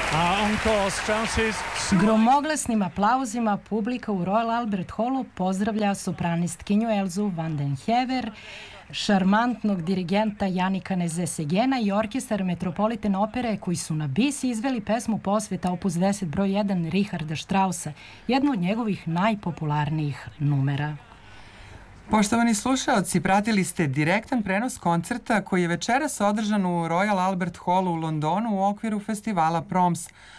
Gromoglasnim aplauzima publika u Royal Albert Hallu pozdravlja sopranistkinju Elzu van den Hever, šarmantnog dirigenta Janika Nezesegena i orkestar Metropolitan opere koji su na bis izveli pesmu posveta opus 10 broj 1 Richarda Straussa, jednu od njegovih najpopularnijih numera. Poštovani slušaoci, pratili ste direktan prenos koncerta koji je večeras održan u Royal Albert Hallu u Londonu u okviru festivala Proms,